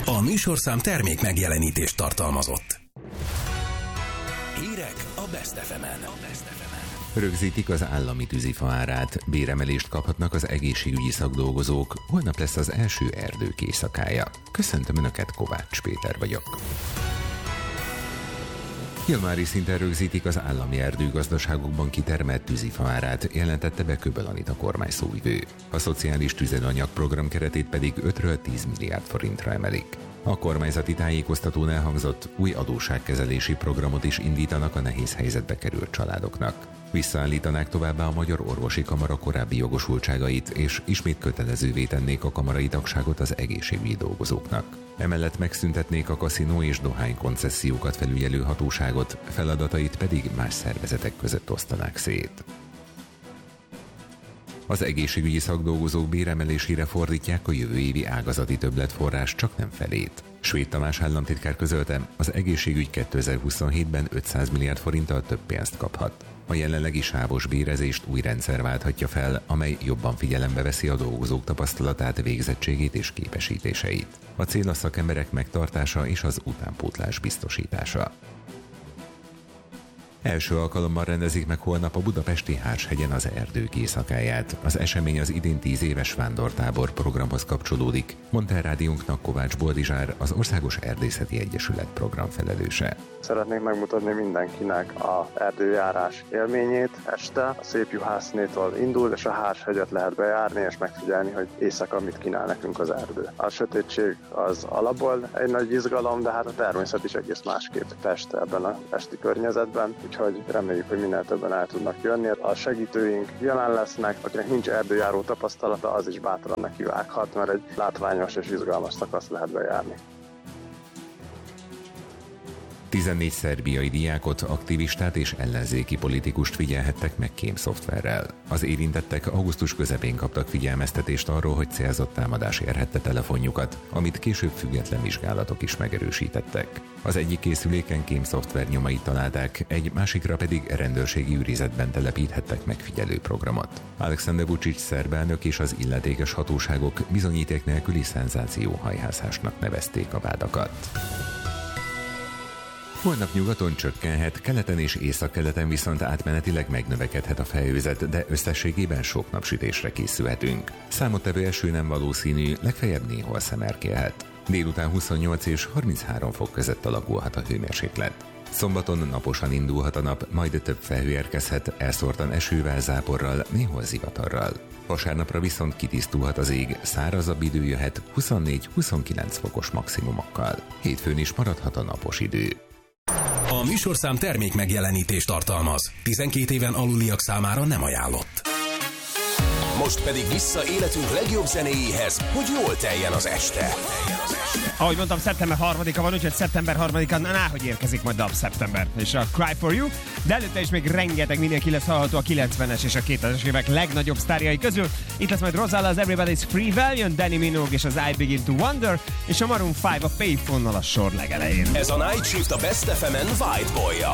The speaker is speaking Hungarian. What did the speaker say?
A műsorszám termék megjelenítést tartalmazott. Hírek a Best FM-en. Rögzítik az állami tűzifa árát, béremelést kaphatnak az egészségügyi szakdolgozók, holnap lesz az első erdők éjszakája. Köszöntöm Önöket, Kovács Péter vagyok. Januári szinten rögzítik az állami erdőgazdaságokban kitermelt tűzifa árát, jelentette be Köbel Anita kormányszóvivő. A szociális tüzelőanyag program keretét pedig 5-ről 10 milliárd forintra emelik. A kormányzati tájékoztatón elhangzott, új adósságkezelési programot is indítanak a nehéz helyzetbe került családoknak. Visszaállítanák továbbá a Magyar Orvosi Kamara korábbi jogosultságait, és ismét kötelezővé tennék a kamarai tagságot az egészségügyi dolgozóknak. Emellett megszüntetnék a kaszinó és dohány koncesziókat felügyelő hatóságot, feladatait pedig más szervezetek között osztanák szét. Az egészségügyi szakdolgozók béremelésére fordítják a jövő évi ágazati többletforrás csak nem felét. Svéd Tamás államtitkár közölte, az egészségügy 2027-ben 500 milliárd forinttal több pénzt kaphat. A jelenlegi sávos bérezést új rendszer válthatja fel, amely jobban figyelembe veszi a dolgozók tapasztalatát, végzettségét és képesítéseit. A cél a szakemberek megtartása és az utánpótlás biztosítása. Első alkalommal rendezik meg holnap a budapesti Hárshegyen az erdők éjszakáját. Az esemény az idén 10 éves vándortábor programhoz kapcsolódik, mondta el rádiónknak Kovács Boldizsár, az Országos Erdészeti Egyesület programfelelőse. Szeretnék megmutatni mindenkinek az erdőjárás élményét. Este a Szép Juhásznétól indul, és a Hárshegyet lehet bejárni és megfigyelni, hogy éjszaka mit kínál nekünk az erdő. A sötétség az alapból egy nagy izgalom, de hát a természet is egész másképp test ebben a esti környezetben, úgyhogy reméljük, hogy minél többen el tudnak jönni. A segítőink jelen lesznek, akinek nincs erdőjáró tapasztalata, az is bátran nekivághat, mert egy látványos és izgalmas szakaszt lehet bejárni. 14 szerbiai diákot, aktivistát és ellenzéki politikust figyelhettek meg kémszoftverrel. Az érintettek augusztus közepén kaptak figyelmeztetést arról, hogy célzott támadás érhette telefonjukat, amit később független vizsgálatok is megerősítettek. Az egyik készüléken kémszoftver nyomait találták, egy másikra pedig rendőrségi őrizetben telepíthettek megfigyelő programot. Alexander Vučić szerb elnök és az illetékes hatóságok bizonyíték nélküli szenzációhajhászásnak nevezték a vádakat. Holnap nyugaton csökkenhet, keleten és északkeleten viszont átmenetileg megnövekedhet a felhőzet, de összességében sok napsütésre készülhetünk. Számottevő eső nem valószínű, legfeljebb néhol szemerkélhet. Délután 28 és 33 fok között alakulhat a hőmérséklet. Szombaton naposan indulhat a nap, majd több felhő érkezhet, elszórtan esővel, záporral, néhol zivatarral. Vasárnapra viszont kitisztulhat az ég, szárazabb idő jöhet 24-29 fokos maximumokkal. Hétfőn is maradhat a napos idő. A műsorszám termék megjelenítést tartalmaz. 12 éven aluliak számára nem ajánlott. Most pedig vissza életünk legjobb zenéjéhez, hogy jól teljen az este. Ahogy mondtam, szeptember 3-a van, úgyhogy szeptember 3-án náhogy érkezik majd a szeptember és a Cry For You, de előtte is még rengeteg mindenki lesz hallható a 90-es és a 2000-es évek legnagyobb sztárjai közül. Itt lesz majd Rozalla, az Everybody's Freewell, jön Danny Minogue és az I Begin To Wonder, és a Maroon 5 a Payphone-nal a sor legelején. Ez a Night Shift a Best FM-en White Boy-jal.